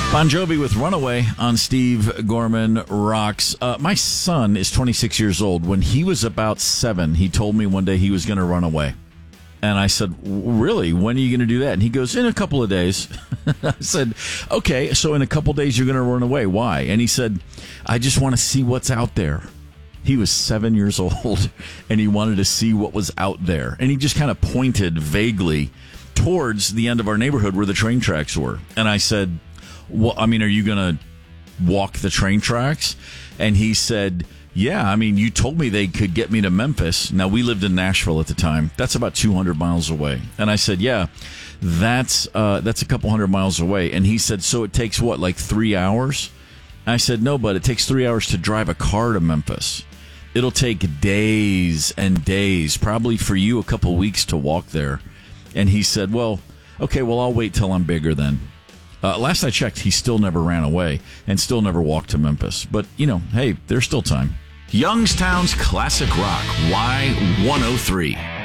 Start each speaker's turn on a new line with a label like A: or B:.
A: Bon Jovi with Runaway on Steve Gorman Rocks. My son is 26 years old. When he was about 7, he told me one day he was going to run away. And I said, really? When are you going to do that? And he goes, in a couple of days. I said, okay, so in a couple of days you're going to run away. Why? And he said, I just want to see what's out there. He was 7 years old, and he wanted to see what was out there. And he just kind of pointed vaguely towards the end of our neighborhood where the train tracks were. And I said, well, I mean, are you going to walk the train tracks? And he said, yeah, I mean, you told me they could get me to Memphis. Now, we lived in Nashville at the time. That's about 200 miles away. And I said, yeah, that's a couple hundred miles away. And he said, so it takes what, like 3 hours? I said, no, but it takes 3 hours to drive a car to Memphis. It'll take days and days, probably for you a couple weeks to walk there. And he said, well, okay, well, I'll wait till I'm bigger then. Last I checked, he still never ran away and still never walked to Memphis. But, you know, hey, there's still time.
B: Youngstown's Classic Rock, Y103.